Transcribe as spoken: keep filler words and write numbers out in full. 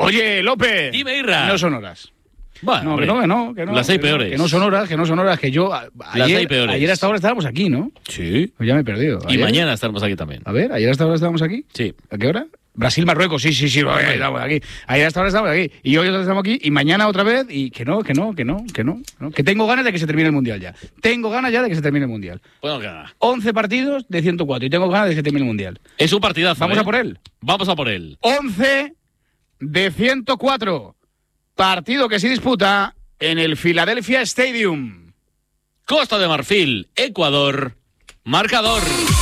Oye, López. Dime, Irra. No son horas. Bueno, no, hombre, que no, que no, que no. las hay que no, peores. Que no son horas, que no son horas, que yo... a- Las ayer, hay peores. Ayer hasta ahora estábamos aquí, ¿no? Sí. Pues ya me he perdido. Y Ayer- mañana estaremos aquí también. A ver, ayer hasta ahora estábamos aquí. Sí. ¿A qué hora? Brasil-Marruecos, sí, sí, sí, ayer estamos aquí. Ayer hasta ahora estamos aquí. Y hoy estamos aquí. Y mañana otra vez. Y que no, que no, que no, que no. ¿no? Que tengo ganas de que se termine el Mundial ya. Tengo ganas ya de que se termine el Mundial. Bueno, que nada. once partidos de ciento cuatro. Y tengo ganas de que se termine el Mundial. Es un partidazo. Vamos ¿eh? a por él. Vamos a por él. once de ciento cuatro. Partido que se disputa en el Philadelphia Stadium. Costa de Marfil, Ecuador. Marcador.